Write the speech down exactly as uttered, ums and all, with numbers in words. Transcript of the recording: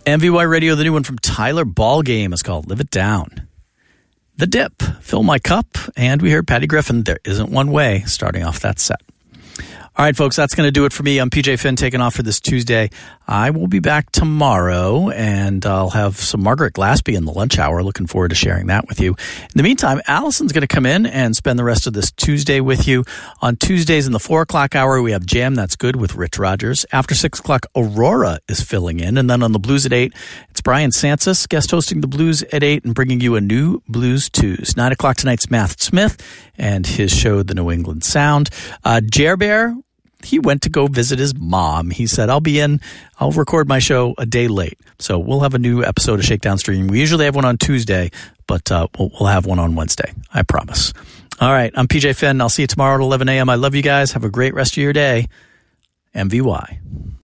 M V Y Radio, the new one from Tyler Ballgame is called Live It Down. The Dip, Fill My Cup, and we heard Patty Griffin, There Isn't One Way, starting off that set. All right, folks, that's going to do it for me. I'm P J Finn taking off for this Tuesday. I will be back tomorrow, and I'll have some Margaret Glaspie in the lunch hour. Looking forward to sharing that with you. In the meantime, Allison's going to come in and spend the rest of this Tuesday with you. On Tuesdays in the four o'clock hour, we have Jam That's Good with Rich Rogers. After six o'clock, Aurora is filling in. And then on the Blues at eight, it's Brian Sansis, guest hosting the Blues at eight and bringing you a new Blues Tues. nine o'clock tonight's Matt Smith and his show, The New England Sound. Uh, Jer Bear, he went to go visit his mom. He said, I'll be in, I'll record my show a day late. So we'll have a new episode of Shakedown Stream. We usually have one on Tuesday, but uh, we'll, we'll have one on Wednesday. I promise. All right, I'm P J Finn. I'll see you tomorrow at eleven a.m. I love you guys. Have a great rest of your day. M V Y.